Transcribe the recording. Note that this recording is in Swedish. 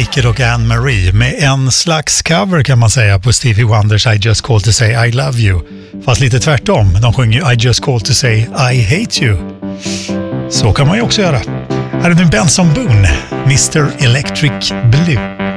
Wicked och Anne-Marie med en slags cover kan man säga på Stevie Wonders I Just Called To Say I Love You. Fast lite tvärtom, de sjunger I Just Called To Say I Hate You. Så kan man ju också göra. Här är nu Benson Boone, Mr. Electric Blue.